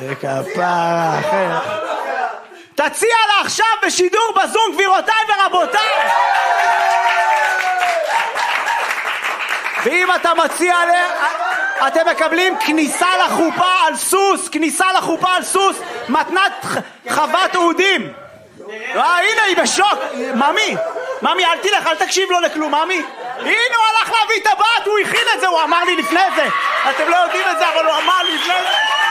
כפרה אחר. תציע לה עכשיו בשידור בזום, גבירותיי ורבותיי. ואם אתה מציע לה, אתם מקבלים כניסה לחופה על סוס, כניסה לחופה על סוס, מתנת חוות אודים. הנה היא בשוק. ממי אל תלך, אל תקשיב לו לכלום. ממי, הנה הוא הלך להביא את הבת, הוא הכין את זה, הוא אמר לי לפני זה. אתם לא יודעים את זה, אבל הוא אמר לי לפני זה.